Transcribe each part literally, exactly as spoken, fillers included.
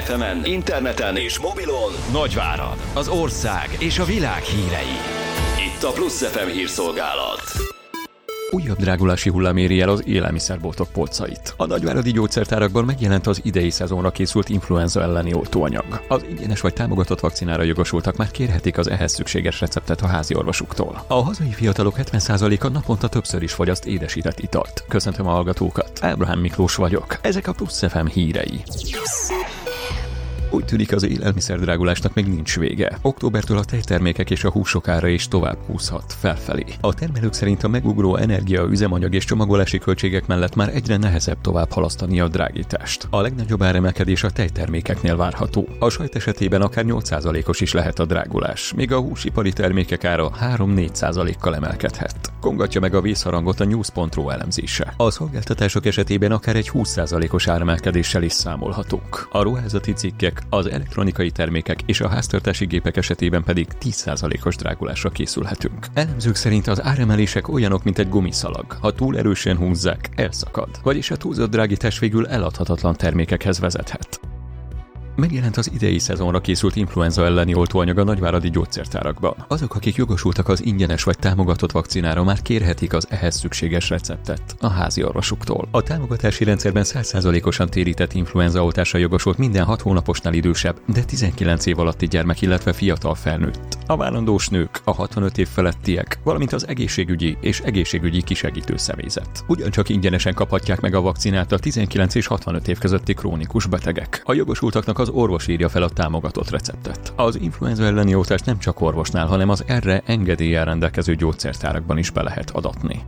ef emen, interneten és mobilon Nagyvárad, az ország és a világ hírei. Itt a Plusz ef em hírszolgálat. Újabb drágulási hullám éri el az élelmiszerboltok polcait. A nagyváradi gyógyszertárakban megjelent az idei szezonra készült influenza elleni oltóanyag. Az ingyenes vagy támogatott vakcinára jogosultak már kérhetik az ehhez szükséges receptet a házi orvosuktól. A hazai fiatalok hetven százaléka naponta többször is fogyaszt édesített italt. Köszöntöm a hallgatókat, Ábrahám Miklós vagyok. Ezek a Plusz ef em hírei. Úgy tűnik, az élelmiszerdrágulásnak még nincs vége. Októbertől a tejtermékek és a húsok ára is tovább húzhat felfelé. A termelők szerint a megugró energia, üzemanyag és csomagolási költségek mellett már egyre nehezebb tovább halasztani a drágítást. A legnagyobb áremelkedés a tejtermékeknél várható. A sajt esetében akár nyolc százalékos is lehet a drágulás, míg a húsipari termékek ára három-négy százalékkal emelkedhet. Kongatja meg a vészharangot a news pont ru elemzése. A szolgáltatások esetében akár egy húsz százalékos áremelkedéssel is számolhatunk. A ruházati cikkek, az elektronikai termékek és a háztartási gépek esetében pedig tíz százalékos drágulásra készülhetünk. Elemzők szerint az áremelések olyanok, mint egy gumiszalag. Ha túl erősen húzzák, elszakad. Vagyis a túlzott drágítás végül eladhatatlan termékekhez vezethet. Megjelent az idei szezonra készült influenza elleni oltóanyag a nagyváradi gyógyszertárakban. Azok, akik jogosultak az ingyenes vagy támogatott vakcinára, már kérhetik az ehhez szükséges receptet a házi orvosuktól. A támogatási rendszerben száz százalékosan térített influenzaoltásra jogosult minden hat hónaposnál idősebb, de tizenkilenc év alatti gyermek, illetve fiatal felnőtt. A várandós nők, a hatvanöt év felettiek, valamint az egészségügyi és egészségügyi kisegítő személyzet. Ugyancsak ingyenesen kaphatják meg a vakcinát a tizenkilenc és hatvanöt év közötti krónikus betegek. A jogosultaknak az orvos írja fel a támogatott receptet. Az influenza elleni oltást nem csak orvosnál, hanem az erre engedéllyel rendelkező gyógyszertárakban is be lehet adatni.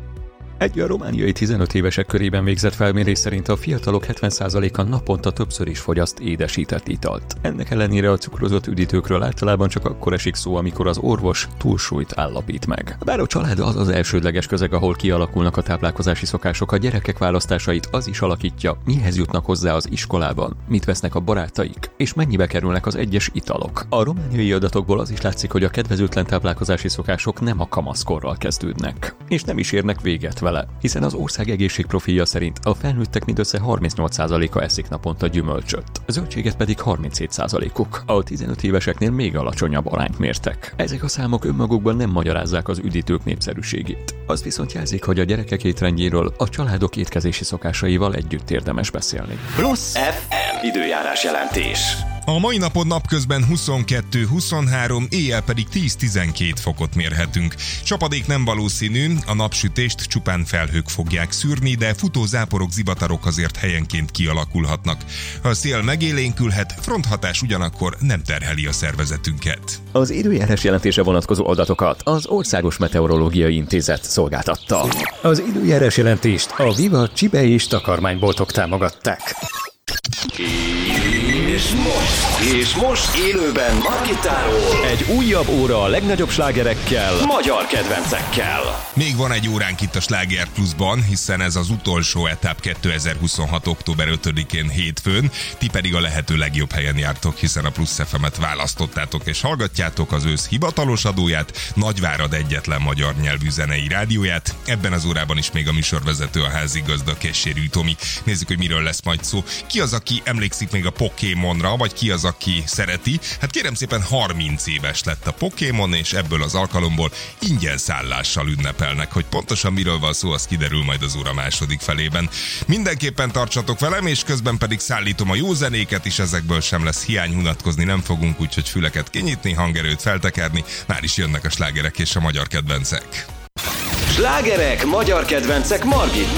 Egy a romániai tizenöt évesek körében végzett felmérés szerint a fiatalok hetven százaléka naponta többször is fogyaszt édesített italt. Ennek ellenére a cukrozott üdítőkről általában csak akkor esik szó, amikor az orvos túlsúlyt állapít meg. Bár a család az az elsődleges közeg, ahol kialakulnak a táplálkozási szokások, a gyerekek választásait az is alakítja, mihez jutnak hozzá az iskolában, mit vesznek a barátaik, és mennyibe kerülnek az egyes italok. A romániai adatokból az is látszik, hogy a kedvezőtlen táplálkozási szokások nem a kamaszkorral kezdődnek, és nem is érnek véget vele, hiszen az ország egészségprofilja szerint a felnőttek mindössze harmincnyolc százaléka eszik naponta gyümölcsöt, zöldséget pedig harminchét százalékuk. A tizenöt éveseknél még alacsonyabb arányt mértek. Ezek a számok önmagukban nem magyarázzák az üdítők népszerűségét. Azt viszont jelzik, hogy a gyerekek étrendjéről a családok étkezési szokásaival együtt érdemes beszélni. Plusz ef em időjárás jelentés. A mai napon napközben huszonkettő huszonhárom, éjjel pedig tíz-tizenkét fokot mérhetünk. Csapadék nem valószínű, a napsütést csupán felhők fogják szűrni, de futó záporok, zivatarok azért helyenként kialakulhatnak. A szél megélénkülhet, fronthatás ugyanakkor nem terheli a szervezetünket. Az időjárás jelentése vonatkozó adatokat az Országos Meteorológiai Intézet szolgáltatta. Az időjárás jelentést a Viva Csibe és takarmányboltok támogatták. És most, és most élőben Margittáról egy újabb óra a legnagyobb slágerekkel, magyar kedvencekkel. Még van egy óránk itt a Sláger Pluszban, hiszen ez az utolsó etap kétezer-huszonhat. október ötödikén hétfőn. Ti pedig a lehető legjobb helyen jártok, hiszen a Plusz ef emet választottátok és hallgatjátok, az ősz hivatalos adóját, Nagyvárad egyetlen magyar nyelvű zenei rádióját. Ebben az órában is még a műsorvezető, a házigazda, Kessérű Tomi. Nézzük, hogy miről lesz majd szó. Ki az, aki emlékszik még a Pokémonra, vagy ki az, aki szereti? Hát kérem szépen, harminc éves lett a Pokémon, és ebből az alkalomból ingyen szállással ünnepelnek. Hogy pontosan miről van szó, az kiderül majd az óra második felében. Mindenképpen tartsatok velem, és közben pedig szállítom a jó zenéket, és ezekből sem lesz hiány, unatkozni nem fogunk, úgyhogy füleket kinyitni, hangerőt feltekerni, már is jönnek a slágerek és a magyar kedvencek. Slágerek, magyar kedvencek Margit